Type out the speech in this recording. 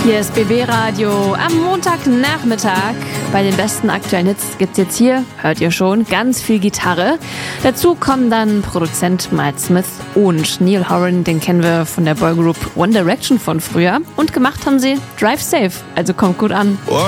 Hier ist BB Radio am Montagnachmittag. Bei den besten aktuellen Hits gibt's jetzt hier, hört ihr schon, ganz viel Gitarre. Dazu kommen dann Produzent Miles Smith und Niall Horan, den kennen wir von der Boygroup One Direction von früher. Und gemacht haben sie Drive Safe, also kommt gut an.